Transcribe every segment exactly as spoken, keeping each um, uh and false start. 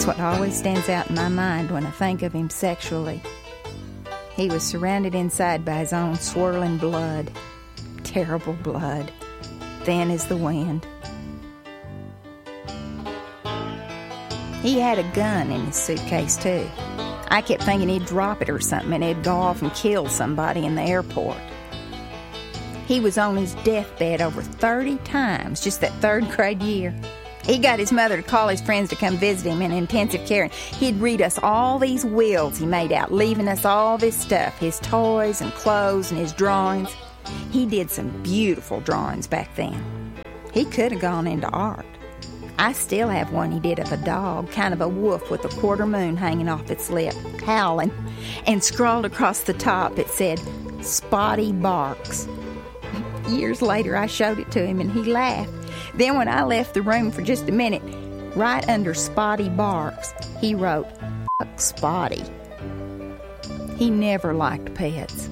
what always stands out in my mind when I think of him sexually. He was surrounded inside by his own swirling blood. Terrible blood. Thin as the wind. He had a gun in his suitcase, too. I kept thinking he'd drop it or something and it'd go off and kill somebody in the airport. He was on his deathbed over thirty times just that third grade year. He got his mother to call his friends to come visit him in intensive care, and he'd read us all these wills he made out, leaving us all this stuff, his toys and clothes and his drawings. He did some beautiful drawings back then. He could have gone into art. I still have one he did of a dog, kind of a wolf with a quarter moon hanging off its lip, howling, and scrawled across the top it said, Spotty Barks. Years later I showed it to him and he laughed. Then when I left the room for just a minute, right under Spotty Barks, he wrote, Fuck Spotty. He never liked pets.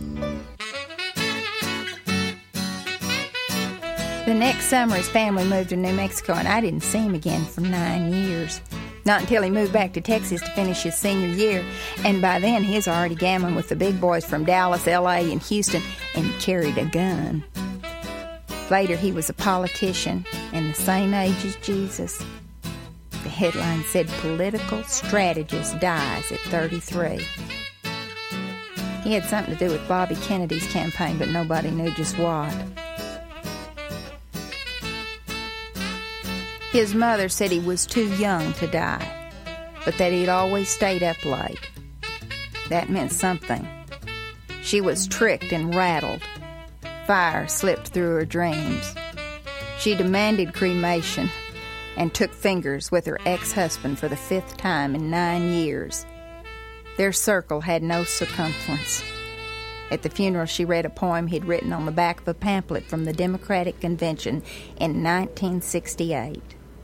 The next summer, his family moved to New Mexico, and I didn't see him again for nine years. Not until he moved back to Texas to finish his senior year, and by then he was already gambling with the big boys from Dallas, L A, and Houston, and carried a gun. Later, he was a politician and the same age as Jesus. The headline said, Political Strategist Dies at thirty-three. He had something to do with Bobby Kennedy's campaign, but nobody knew just what. His mother said he was too young to die, but that he'd always stayed up late. That meant something. She was tricked and rattled. Fire slipped through her dreams. She demanded cremation and took fingers with her ex-husband for the fifth time in nine years. Their circle had no circumference. At the funeral, she read a poem he'd written on the back of a pamphlet from the Democratic Convention in nineteen sixty-eight.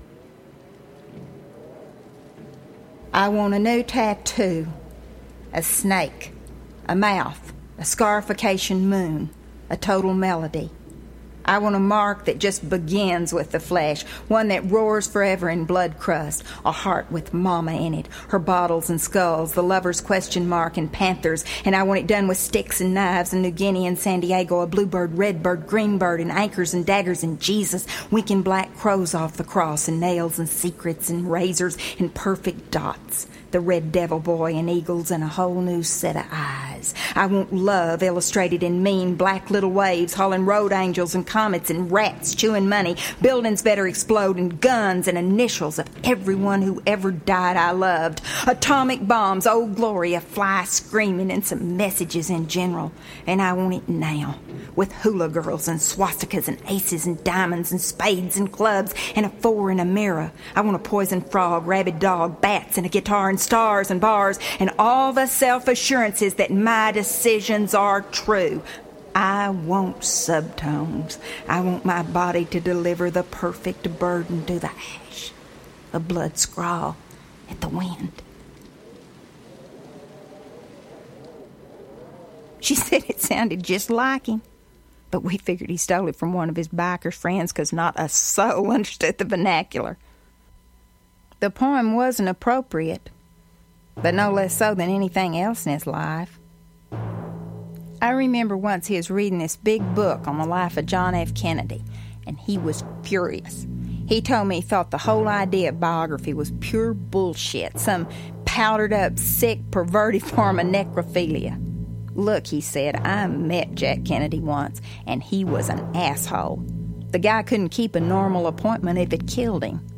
I want a new tattoo, a snake, a mouth, a scarification moon, a total melody. I want a mark that just begins with the flesh, one that roars forever in blood crust, a heart with mama in it, her bottles and skulls, the lover's question mark and panthers, and I want it done with sticks and knives and New Guinea and San Diego, a bluebird, redbird, greenbird, and anchors and daggers and Jesus, winking black crows off the cross, and nails and secrets and razors and perfect dots. The red devil boy and eagles and a whole new set of eyes. I want love illustrated in mean black little waves, hauling road angels and comets and rats chewing money, buildings better explode and guns and initials of everyone who ever died I loved. Atomic bombs, Old Gloria, fly screaming, and some messages in general. And I want it now, with hula girls and swastikas and aces and diamonds and spades and clubs and a four in a mirror. I want a poison frog, rabid dog, bats, and a guitar and stars and bars and all the self-assurances that my decisions are true. I want subtones. I want my body to deliver the perfect burden to the ash, a blood scrawl at the wind. She said it sounded just like him, but we figured he stole it from one of his biker friends because not a soul understood the vernacular. The poem wasn't appropriate, but no less so than anything else in his life. I remember once he was reading this big book on the life of John F. Kennedy, and he was furious. He told me he thought the whole idea of biography was pure bullshit, some powdered-up, sick, perverted form of necrophilia. Look, he said, I met Jack Kennedy once, and he was an asshole. The guy couldn't keep a normal appointment if it killed him.